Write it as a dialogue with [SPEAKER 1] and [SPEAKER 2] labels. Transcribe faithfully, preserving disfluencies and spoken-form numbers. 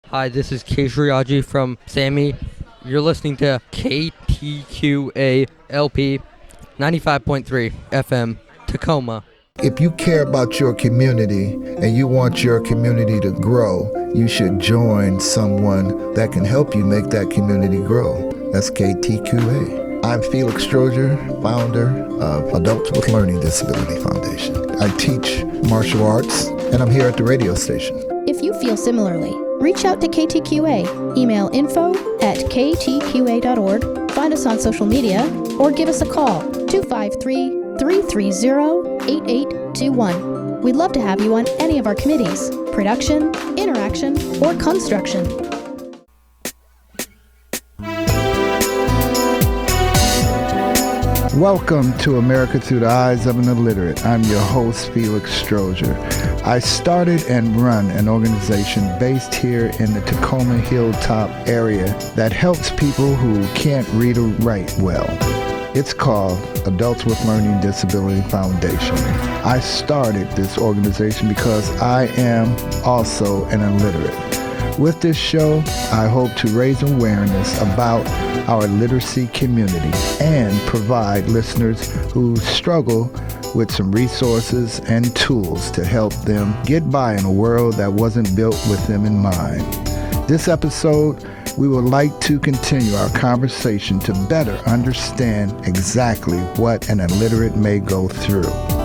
[SPEAKER 1] Hi, this is Keshriaji from Sammy. You're listening to K T Q A L P ninety-five point three F M, Tacoma.
[SPEAKER 2] If you care about your community and you want your community to grow, you should join someone that can help you make that community grow. That's K T Q A. I'm Felix Stroger, founder of Adults with Learning Disability Foundation. I teach martial arts, and I'm here at the radio station.
[SPEAKER 3] If you feel similarly, reach out to K T Q A. Email info at k t q a dot org, find us on social media, or give us a call, two five three, three three zero, eight eight two one. We'd love to have you on any of our committees, production, interaction, or construction.
[SPEAKER 2] Welcome to America Through the Eyes of an Illiterate. I'm your host, Felix Stroger. I started and run an organization based here in the Tacoma Hilltop area that helps people who can't read or write well. It's called Adults with Learning Disability Foundation. I started this organization because I am also an illiterate. With this show, I hope to raise awareness about our literacy community and provide listeners who struggle with some resources and tools to help them get by in a world that wasn't built with them in mind. This episode, we would like to continue our conversation to better understand exactly what an illiterate may go through.